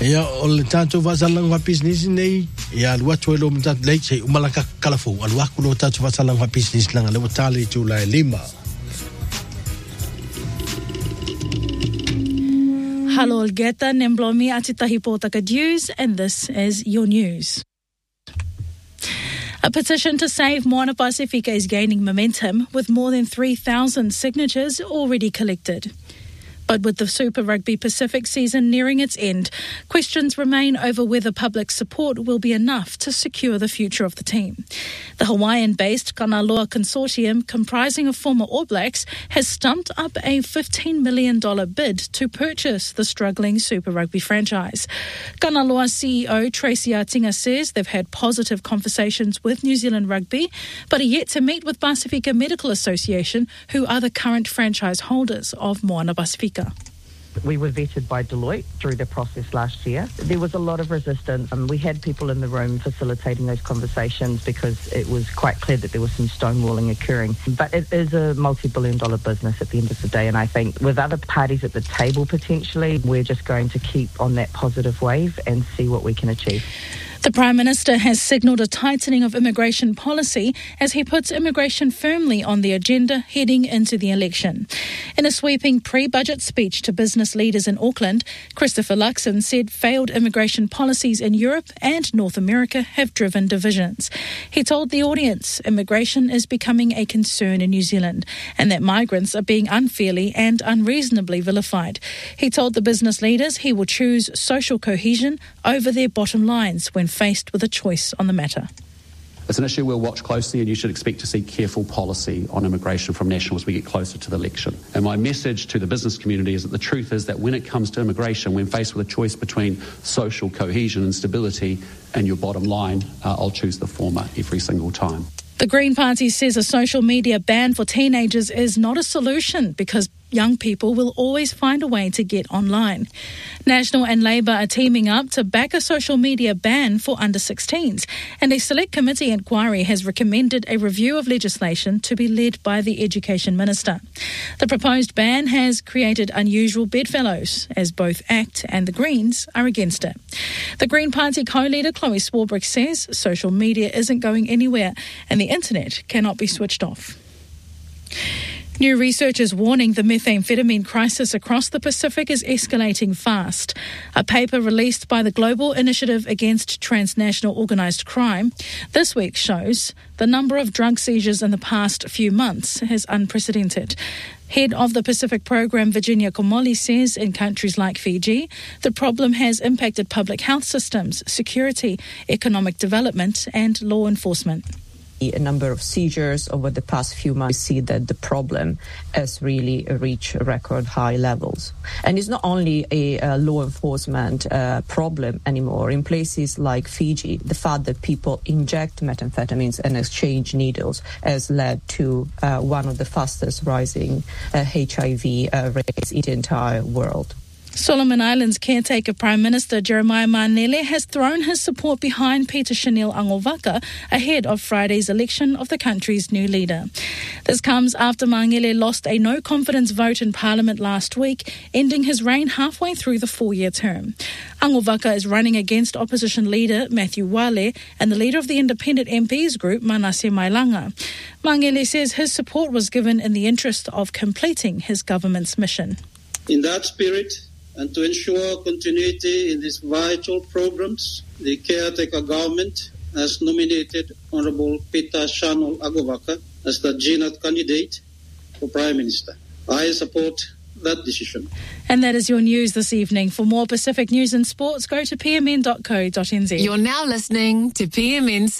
Ia o le tātou whasalang wa business nei, ia lua tuelo mtat lei sei umalaka kalafu, alua kulo tātou whasalang wa business langa lewa tāle tūlai 5. Halo Olgeta, Nemblomi Atitahi Pōtaka News, and this is your news. A petition to save Moana Pasifika is gaining momentum, with more than 3,000 signatures already collected. But with the Super Rugby Pacific season nearing its end, questions remain over whether public support will be enough to secure the future of the team. The Hawaiian-based Kanaloa Consortium, comprising of former All Blacks, has stumped up a $15 million bid to purchase the struggling Super Rugby franchise. Kanaloa CEO Tracy Atinga says they've had positive conversations with New Zealand Rugby, but are yet to meet with Pasifika Medical Association, who are the current franchise holders of Moana Pasifika. We were vetted by Deloitte through the process last year. There was a lot of resistance. We had people in the room facilitating those conversations because it was quite clear that there was some stonewalling occurring. But it is a multi-billion-dollar business at the end of the day, and I think with other parties at the table potentially, we're just going to keep on that positive wave and see what we can achieve. The Prime Minister has signalled a tightening of immigration policy as he puts immigration firmly on the agenda heading into the election. In a sweeping pre-budget speech to business leaders in Auckland, Christopher Luxon said failed immigration policies in Europe and North America have driven divisions. He told the audience immigration is becoming a concern in New Zealand and that migrants are being unfairly and unreasonably vilified. He told the business leaders he will choose social cohesion over their bottom lines when faced with a choice on the matter. It's an issue we'll watch closely, and you should expect to see careful policy on immigration from National as we get closer to the election. And my message to the business community is that the truth is that when it comes to immigration, when faced with a choice between social cohesion and stability and your bottom line, I'll choose the former every single time. The Green Party says a social media ban for teenagers is not a solution because young people will always find a way to get online. National and Labour are teaming up to back a social media ban for under-16s, and a select committee inquiry has recommended a review of legislation to be led by the Education Minister. The proposed ban has created unusual bedfellows, as both ACT and the Greens are against it. The Green Party co-leader Chloe Swarbrick says social media isn't going anywhere and the internet cannot be switched off. New research is warning the methamphetamine crisis across the Pacific is escalating fast. A paper released by the Global Initiative Against Transnational Organised Crime this week shows the number of drug seizures in the past few months is unprecedented. Head of the Pacific Program, Virginia Komoli, says in countries like Fiji, the problem has impacted public health systems, security, economic development and law enforcement. A number of seizures over the past few months, we see that the problem has really reached record high levels. And it's not only a law enforcement problem anymore. In places like Fiji, the fact that people inject methamphetamines and exchange needles has led to one of the fastest rising HIV rates in the entire world. Solomon Islands caretaker Prime Minister Jeremiah Manele has thrown his support behind Peter Shanil Angovaka ahead of Friday's election of the country's new leader. This comes after Manele lost a no-confidence vote in Parliament last week, ending his reign halfway through the 4-year term. Angovaka is running against opposition leader Matthew Wale and the leader of the independent MPs group, Manasseh Mailanga. Manele says his support was given in the interest of completing his government's mission. In that spirit, and to ensure continuity in these vital programs, the caretaker government has nominated Honourable Peter Shanil Angovaka as the GNAT candidate for Prime Minister. I support that decision. And that is your news this evening. For more Pacific news and sports, go to pmn.co.nz. You're now listening to PMN